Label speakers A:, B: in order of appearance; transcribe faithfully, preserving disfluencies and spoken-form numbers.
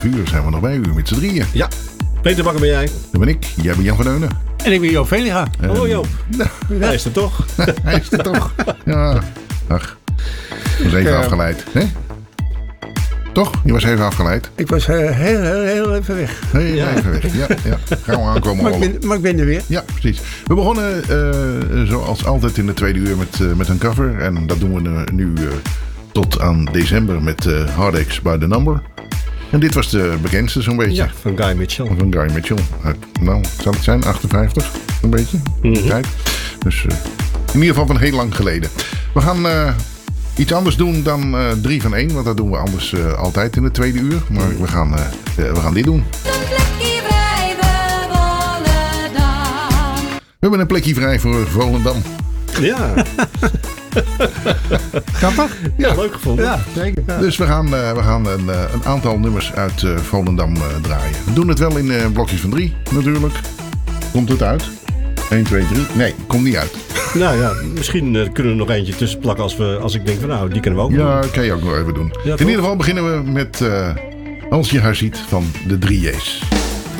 A: uur zijn we nog bij u met z'n drieën.
B: Ja. Peter Bakker ben jij.
A: Dat ben ik. Jij bent Jan van Deunen.
C: En ik ben Joop Velia.
A: En...
B: Hallo Joop.
A: Nou,
B: Hij is er toch.
A: hij is er toch. Ja. Ach. Ik was even
C: uh,
A: afgeleid. Hè? Toch? Je was even afgeleid.
C: Ik was uh, heel, heel, heel even weg.
A: Heel
B: Ja.
A: even weg. Ja, ja. Gaan we aankomen.
C: Maar ik, ben, maar ik ben er weer.
A: Ja, precies. We begonnen uh, zoals altijd in de tweede uur met, uh, met een cover. En dat doen we nu uh, tot aan december met uh, Heartaches by the Number. En dit was de bekendste zo'n beetje.
B: Ja, van Guy Mitchell.
A: Van Guy Mitchell. Uit, nou, zal het zijn? achtenvijftig? Een beetje.
B: Mm-hmm.
A: Tijd. Dus uh, in ieder geval van heel lang geleden. We gaan uh, iets anders doen dan uh, drie van één. Want dat doen we anders uh, altijd in de tweede uur. Maar we gaan, uh, uh, we gaan dit doen. We hebben een plekje vrij voor Volendam.
B: Ja.
C: Grappig?
B: Ja, leuk gevonden.
C: Ja, zeker. Ja.
A: Dus we gaan, uh, we gaan een, uh, een aantal nummers uit uh, Volendam uh, draaien. We doen het wel in uh, blokjes van drie, natuurlijk. Komt het uit? één, twee, drie. Nee, komt niet uit.
B: Nou ja, misschien uh, kunnen we er nog eentje tussen plakken als, we, als ik denk van nou, die kunnen we ook
A: Ja,
B: doen.
A: kan je ook nog even doen.
B: Ja,
A: in ieder geval beginnen we met uh, Als je haar ziet van de drie J's.